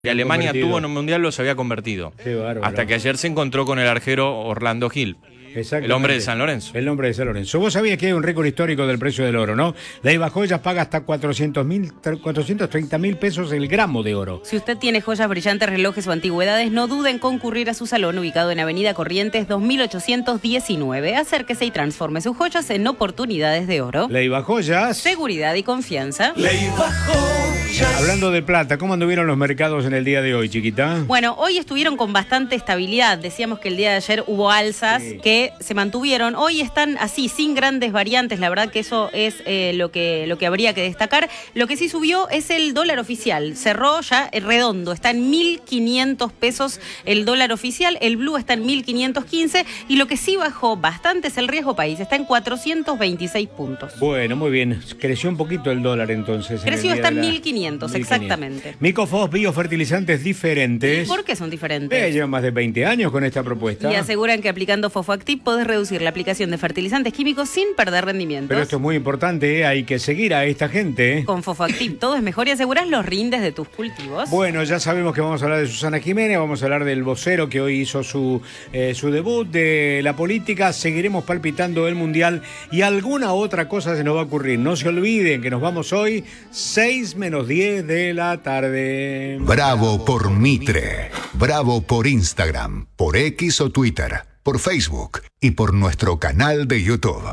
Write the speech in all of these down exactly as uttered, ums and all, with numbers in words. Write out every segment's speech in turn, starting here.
que Alemania tuvo en un mundial los había convertido. Qué bárbaro. Hasta que ayer se encontró con el arquero Orlando Gil. El hombre de San Lorenzo. El hombre de San Lorenzo. Vos sabías que hay un récord histórico del precio del oro, ¿no? La Iba Joyas paga hasta cuatrocientos treinta mil pesos el gramo de oro. Si usted tiene joyas brillantes, relojes o antigüedades, no dude en concurrir a su salón ubicado en Avenida Corrientes dos mil ochocientos diecinueve. Acérquese y transforme sus joyas en oportunidades de oro. La Iba Joyas. Seguridad y confianza. La Iba Joyas. Hablando de plata, ¿cómo anduvieron los mercados en el día de hoy, chiquita? Bueno, hoy estuvieron con bastante estabilidad. Decíamos que el día de ayer hubo alzas sí. que se mantuvieron. Hoy están así, sin grandes variantes. La verdad que eso es eh, lo que, lo que habría que destacar. Lo que sí subió es el dólar oficial. Cerró ya redondo. Está en mil quinientos pesos el dólar oficial. El blue está en mil quinientos quince. Y lo que sí bajó bastante es el riesgo país. Está en cuatrocientos veintiséis puntos. Bueno, muy bien. Creció un poquito el dólar entonces. Creció, en está en la... mil quinientos, exactamente. Micofos, biofertilizantes diferentes. ¿Por qué son diferentes? Eh, llevan más de veinte años con esta propuesta. Y aseguran que aplicando Fofoactiv podés reducir la aplicación de fertilizantes químicos sin perder rendimientos. Pero esto es muy importante, ¿eh? Hay que seguir a esta gente. ¿eh? Con Fofoactiv todo es mejor y aseguras los rindes de tus cultivos. Bueno, ya sabemos que vamos a hablar de Susana Jiménez, vamos a hablar del vocero que hoy hizo su, eh, su debut, de la política, seguiremos palpitando el Mundial y alguna otra cosa se nos va a ocurrir. No se olviden que nos vamos hoy seis menos diez de la tarde. Bravo por Mitre, bravo por Instagram, por X o Twitter, por Facebook y por nuestro canal de YouTube.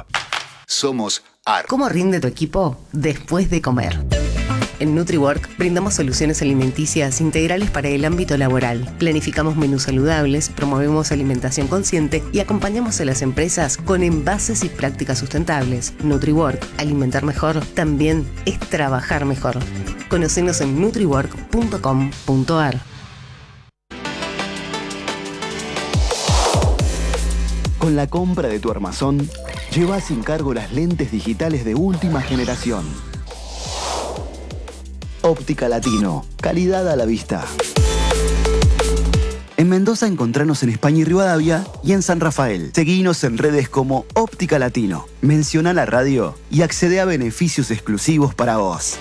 Somos Ar. ¿Cómo rinde tu equipo después de comer? En NutriWork brindamos soluciones alimenticias integrales para el ámbito laboral. Planificamos menús saludables, promovemos alimentación consciente y acompañamos a las empresas con envases y prácticas sustentables. NutriWork, alimentar mejor, también es trabajar mejor. Conocenos en nutriwork punto com punto ar. Con la compra de tu armazón, lleva sin cargo las lentes digitales de última generación. Óptica Latino, calidad a la vista. En Mendoza encontranos en España y Rivadavia y en San Rafael. Seguinos en redes como Óptica Latino. Menciona la radio y accede a beneficios exclusivos para vos.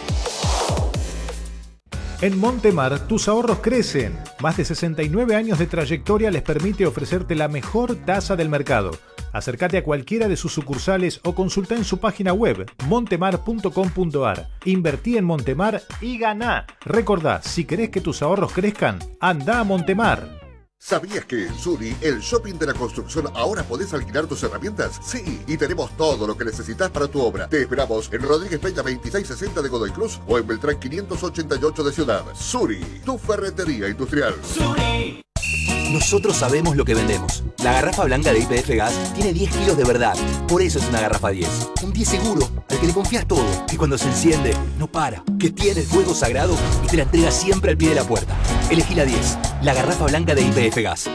En Montemar, tus ahorros crecen. Más de sesenta y nueve años de trayectoria les permite ofrecerte la mejor tasa del mercado. Acércate a cualquiera de sus sucursales o consulta en su página web montemar punto com punto ar. Invertí en Montemar y ganá. Recordá, si querés que tus ahorros crezcan, anda a Montemar. ¿Sabías que en Suri, el shopping de la construcción, ahora podés alquilar tus herramientas? Sí, y tenemos todo lo que necesitas para tu obra. Te esperamos en Rodríguez Peña veintiséis sesenta de Godoy Cruz o en Beltrán quinientos ochenta y ocho de Ciudad. Suri, tu ferretería industrial. Suri. Nosotros sabemos lo que vendemos. La garrafa blanca de I P F Gas tiene diez kilos de verdad. Por eso es una garrafa diez. Un diez seguro, al que le confías todo. Que cuando se enciende, no para. Que tiene el fuego sagrado y te la entrega siempre al pie de la puerta. Elegí la diez. La garrafa blanca de I P F Gas.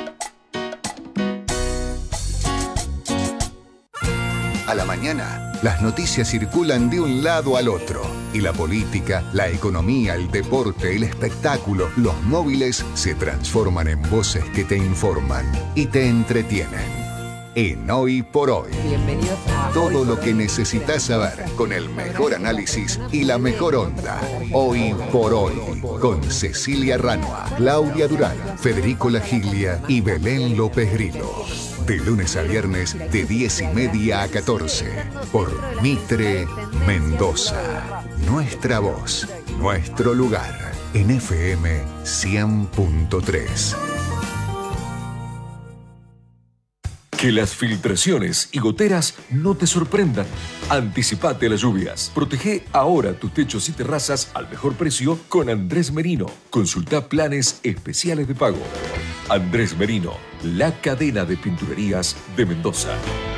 A la mañana, las noticias circulan de un lado al otro. Y la política, la economía, el deporte, el espectáculo, los móviles se transforman en voces que te informan y te entretienen. En Hoy por Hoy. Bienvenidos a Todo lo que necesitas saber con el mejor análisis y la mejor onda. Hoy por Hoy. Con Cecilia Ranua, Claudia Durán, Federico Lagiglia y Belén López Grillo. De lunes a viernes de diez y media a catorce. Por Mitre Mendoza. Nuestra voz, nuestro lugar. En F M cien punto tres. Que las filtraciones y goteras no te sorprendan. Anticipate a las lluvias. Protege ahora tus techos y terrazas al mejor precio con Andrés Merino. Consulta planes especiales de pago. Andrés Merino, la cadena de pinturerías de Mendoza.